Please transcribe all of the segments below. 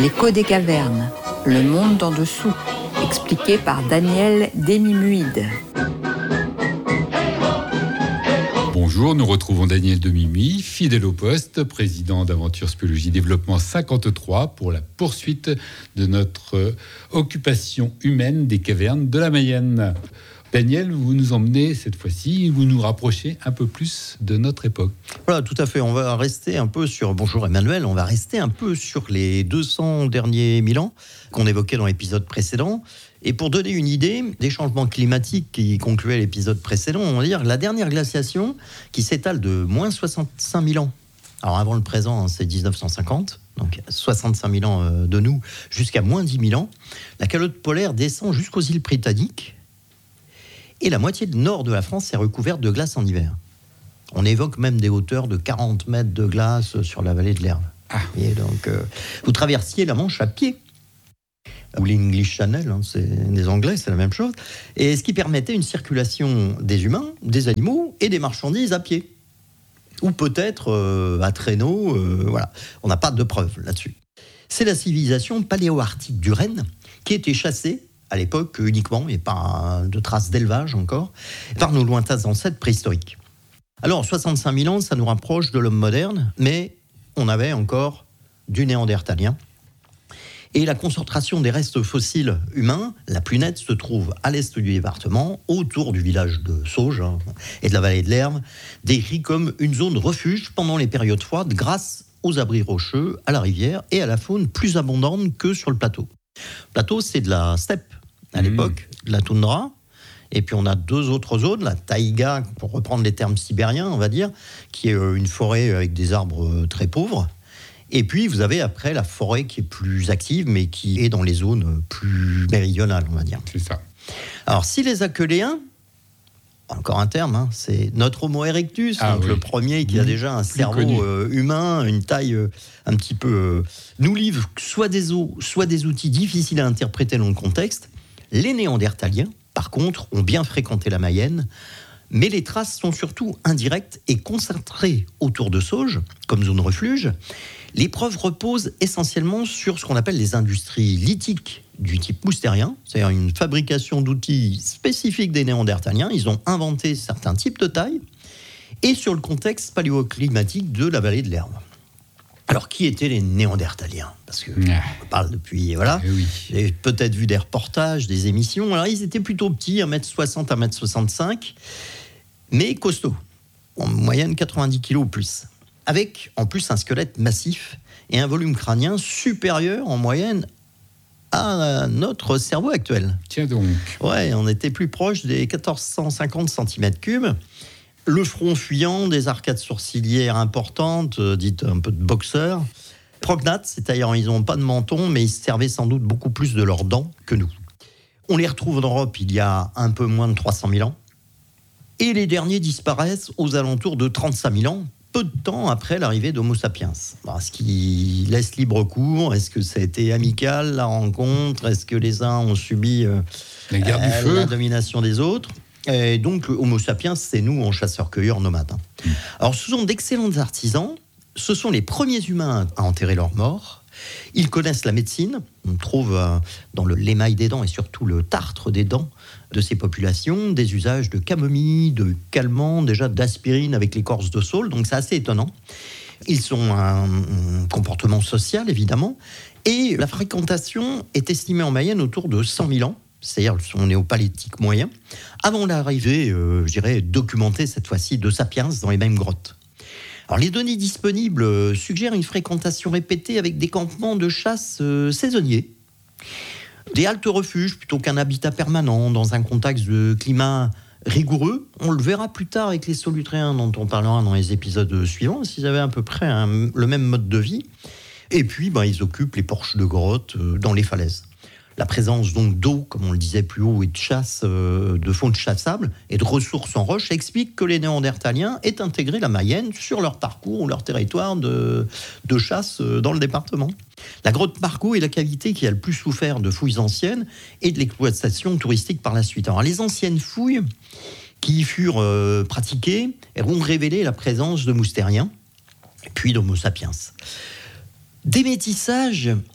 L'écho des cavernes, le monde en dessous, expliqué par Daniel Demimuide. Bonjour, nous retrouvons Daniel Demimuide, fidèle au poste, président d'Aventure Spéologie Développement 53 pour la poursuite de notre occupation humaine des cavernes de la Mayenne. Daniel, vous nous emmenez cette fois-ci, vous nous rapprochez un peu plus de notre époque. Voilà, tout à fait. On va rester un peu sur... Bonjour Emmanuel, on va rester un peu sur les 200 derniers 1000 ans qu'on évoquait dans l'épisode précédent. Et pour donner une idée des changements climatiques qui concluaient l'épisode précédent, on va dire la dernière glaciation qui s'étale de moins 65 000 ans. Alors avant le présent, c'est 1950, donc 65 000 ans de nous, jusqu'à moins 10 000 ans. La calotte polaire descend jusqu'aux îles Britanniques. Et la moitié nord de la France est recouverte de glace en hiver. On évoque même des hauteurs de 40 mètres de glace sur la vallée de l'Erve. Et donc, vous traversiez la Manche à pied. Ou l'English Channel, c'est des Anglais, c'est la même chose. Et ce qui permettait une circulation des humains, des animaux et des marchandises à pied. Ou peut-être à traîneau, voilà. On n'a pas de preuves là-dessus. C'est la civilisation paléo-arctique du Renne qui était chassée à l'époque uniquement, et pas de traces d'élevage encore, par nos lointains ancêtres préhistoriques. Alors, 65 000 ans, ça nous rapproche de l'homme moderne, mais on avait encore du néandertalien. Et la concentration des restes fossiles humains, la plus nette, se trouve à l'est du département, autour du village de Sauges et de la vallée de l'Erve, décrit comme une zone refuge pendant les périodes froides, grâce aux abris rocheux, à la rivière et à la faune plus abondante que sur le plateau. Le plateau, c'est de la steppe. À l'époque, de la toundra. Et puis on a deux autres zones, la taïga, pour reprendre les termes sibériens, on va dire, qui est une forêt avec des arbres très pauvres. Et puis vous avez après la forêt qui est plus active, mais qui est dans les zones plus méridionales, on va dire. C'est ça. Alors si les Aqueléens, encore un terme, c'est notre Homo erectus, donc le premier qui a déjà un cerveau humain, une taille un petit peu... nous livre soit des os, soit des outils difficiles à interpréter dans le contexte. Les Néandertaliens, par contre, ont bien fréquenté la Mayenne, mais les traces sont surtout indirectes et concentrées autour de Sauges, comme zone refuge. Les preuves reposent essentiellement sur ce qu'on appelle les industries lithiques du type moustérien, c'est-à-dire une fabrication d'outils spécifiques des Néandertaliens. Ils ont inventé certains types de tailles, et sur le contexte paléoclimatique de la vallée de l'Erve. Alors, qui étaient les Néandertaliens ? Parce que on parle depuis, voilà. J'ai peut-être vu des reportages, des émissions. Alors, ils étaient plutôt petits, 1m60, 1m65, mais costauds. En moyenne, 90 kg ou plus. Avec, en plus, un squelette massif et un volume crânien supérieur, en moyenne, à notre cerveau actuel. Tiens donc. Ouais, on était plus proche des 1450 cm3. Le front fuyant, des arcades sourcilières importantes, dites un peu de boxeurs. Prognates, c'est-à-dire ils n'ont pas de menton, mais ils se servaient sans doute beaucoup plus de leurs dents que nous. On les retrouve en Europe il y a un peu moins de 300 000 ans. Et les derniers disparaissent aux alentours de 35 000 ans, peu de temps après l'arrivée d'Homo sapiens. Alors, ce qui laisse libre cours, est-ce que ça a été amical, la rencontre ? Est-ce que les uns ont subi la guerre du feu, la domination des autres ? Et donc, Homo sapiens, c'est nous en chasseurs-cueilleurs nomades. Alors, ce sont d'excellents artisans. Ce sont les premiers humains à enterrer leurs morts. Ils connaissent la médecine. On trouve dans l'émail des dents et surtout le tartre des dents de ces populations des usages de camomille, de calmant, déjà d'aspirine avec l'écorce de saule. Donc, c'est assez étonnant. Ils ont un comportement social, évidemment. Et la fréquentation est estimée en Mayenne autour de 100 000 ans. C'est-à-dire son néopalithique moyen, avant l'arrivée, je dirais, documentée cette fois-ci, de Sapiens dans les mêmes grottes. Alors, les données disponibles suggèrent une fréquentation répétée avec des campements de chasse saisonniers, des haltes refuges plutôt qu'un habitat permanent dans un contexte de climat rigoureux. On le verra plus tard avec les Solutréens dont on parlera dans les épisodes suivants, s'ils avaient à peu près le même mode de vie. Et puis, ils occupent les porches de grottes dans les falaises. La présence donc d'eau, comme on le disait plus haut, et de chasse, de faune chassable et de ressources en roche explique que les Néandertaliens aient intégré la Mayenne sur leur parcours ou leur territoire de chasse dans le département. La grotte Margaux est la cavité qui a le plus souffert de fouilles anciennes et de l'exploitation touristique par la suite. Alors, les anciennes fouilles qui y furent pratiquées ont révélé la présence de moustériens, puis d'Homo sapiens. Des métissages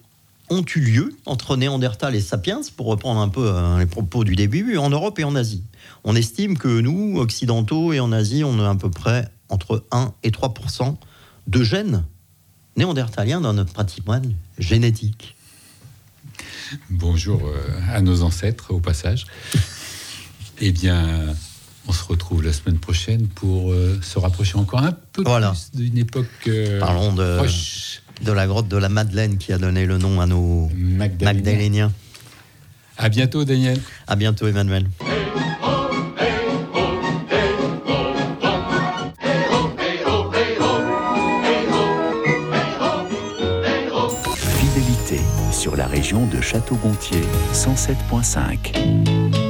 ont eu lieu entre Néandertal et Sapiens, pour reprendre un peu les propos du début, en Europe et en Asie. On estime que nous, occidentaux et en Asie, on a à peu près entre 1 et 3% de gènes néandertaliens dans notre patrimoine génétique. Bonjour à nos ancêtres, au passage. Eh bien, on se retrouve la semaine prochaine pour se rapprocher encore un peu plus d'une époque Parlons proche. De la grotte de la Madeleine qui a donné le nom à nos Magdaléniens. À bientôt, Daniel. À bientôt, Emmanuel. Fidélité sur la région de Château-Gontier 107.5.